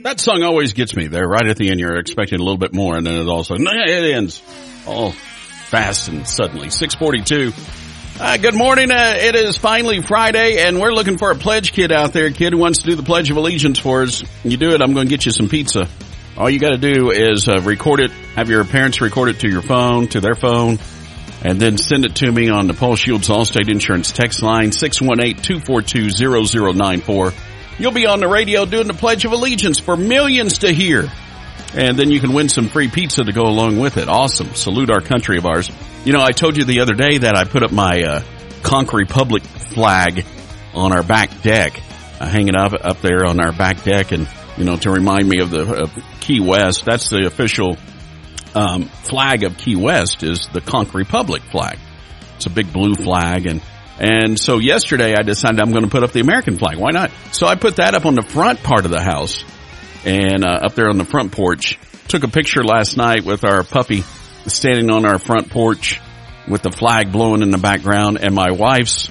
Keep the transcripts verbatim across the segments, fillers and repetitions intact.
That song always gets me there. Right at the end, you're expecting a little bit more, and then it all of a sudden, it ends all fast and suddenly. six forty-two. Uh, good morning. Uh, it is finally Friday, and we're looking for a pledge kid out there. Kid who wants to do the Pledge of Allegiance for us. You do it, I'm going to get you some pizza. All you got to do is uh, record it, have your parents record it to your phone, to their phone, and then send it to me on the Paul Shields Allstate Insurance text line, six one eight, two four two, zero zero nine four. You'll be on the radio doing the Pledge of Allegiance for millions to hear. And then you can win some free pizza to go along with it. Awesome. Salute our country of ours. You know, I told you the other day that I put up my uh, Conch Republic flag on our back deck. I hang it up, up there on our back deck, and, you know, to remind me of the of Key West. That's the official um, flag of Key West, is the Conch Republic flag. It's a big blue flag, and And so yesterday I decided I'm going to put up the American flag. Why not? So I put that up on the front part of the house and uh, up there on the front porch. Took a picture last night with our puppy standing on our front porch with the flag blowing in the background. And my wife's,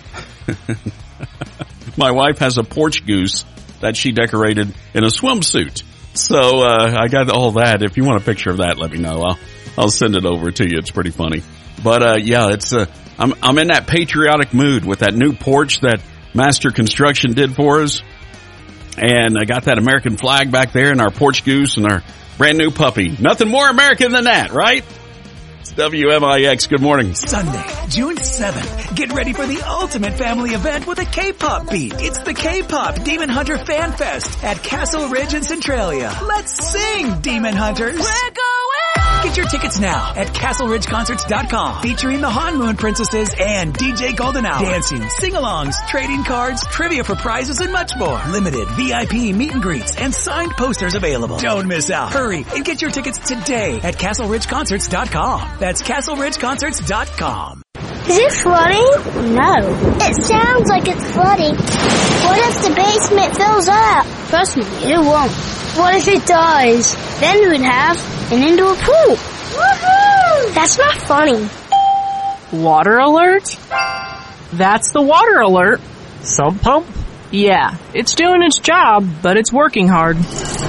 my wife has a porch goose that she decorated in a swimsuit. So uh, I got all that. If you want a picture of that, let me know. I'll, I'll send it over to you. It's pretty funny. But uh, yeah, it's uh, I'm I'm in that patriotic mood with that new porch that Master Construction did for us. And I got that American flag back there and our porch goose and our brand new puppy. Nothing more American than that, right? It's W M I X. Good morning. Sunday, June seventh. Get ready for the ultimate family event with a K-pop beat. It's the K-pop Demon Hunter Fan Fest at Castle Ridge in Centralia. Let's sing, Demon Hunters. We're going! Get your tickets now at castle ridge concerts dot com, featuring the Han Moon Princesses and D J Golden Hour. Dancing, sing-alongs, trading cards, trivia for prizes, and much more. Limited V I P meet and greets and signed posters available. Don't miss out. Hurry and get your tickets today at castle ridge concerts dot com. That's castle ridge concerts dot com. Is it flooding? No. It sounds like it's flooding. What if the basement fills up? Trust me, it won't. What if it does? Then we'd have an indoor pool. Woohoo! That's not funny. Water alert? That's the water alert. Sump pump? Yeah, it's doing its job, but it's working hard.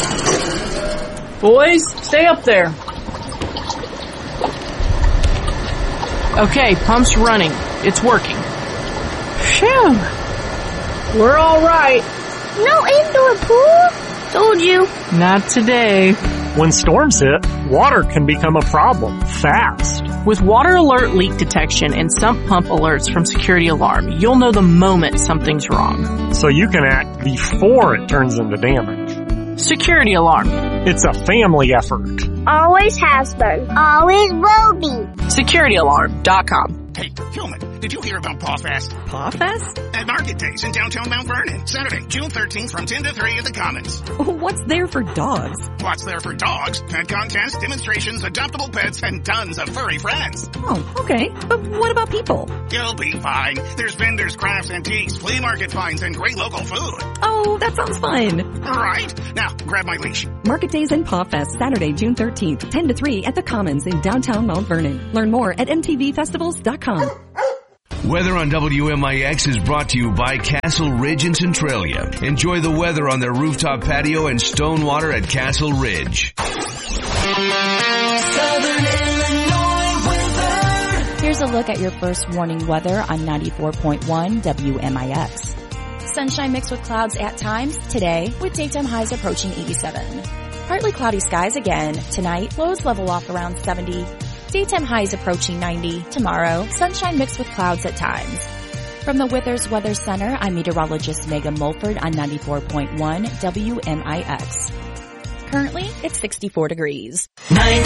Boys, stay up there. Okay, pump's running. It's working. Phew. We're all right. No indoor pool? Told you. Not today. When storms hit, water can become a problem fast. With water alert leak detection and sump pump alerts from Security Alarm, you'll know the moment something's wrong. So you can act before it turns into damage. Security Alarm. It's a family effort. Always has been. Always will be. security alarm dot com. Hey, Hillman, did you hear about Paw Fest? Paw Fest? At Market Days in downtown Mount Vernon. Saturday, June thirteenth from ten to three at the Commons. What's there for dogs? What's there for dogs? Pet contests, demonstrations, adoptable pets, and tons of furry friends. Oh, okay. But what about people? You'll be fine. There's vendors, crafts, antiques, flea market finds, and great local food. Oh, that sounds fun. Right. Now, grab my leash. Market Days and Paw Fest, Saturday, June thirteenth, ten to three at the Commons in downtown Mount Vernon. Learn more at m t v festivals dot com. Weather on W M I X is brought to you by Castle Ridge in Centralia. Enjoy the weather on their rooftop patio and stone water at Castle Ridge. Southern Illinois weather. Here's a look at your first warning weather on ninety-four point one W M I X. Sunshine mixed with clouds at times today, with daytime highs approaching eighty-seven. Partly cloudy skies again tonight. Lows level off around seventy. Daytime highs approaching ninety. Tomorrow, sunshine mixed with clouds at times. From the Withers Weather Center, I'm meteorologist Megan Mulford on ninety-four point one W M I X. Currently, it's sixty-four degrees. ninety